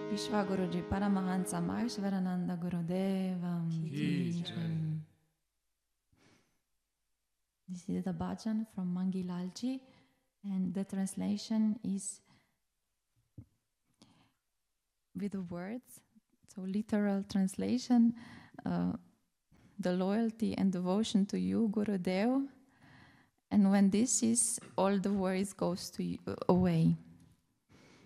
Vishwaguruji Paramahansa Maheshwarananda Gurudevam Ki Jai. This is the bhajan from Mangi Lalji, and the translation is with the words. So literal translation, the loyalty and devotion to you, Gurudev, and when this is, all the worries goes away.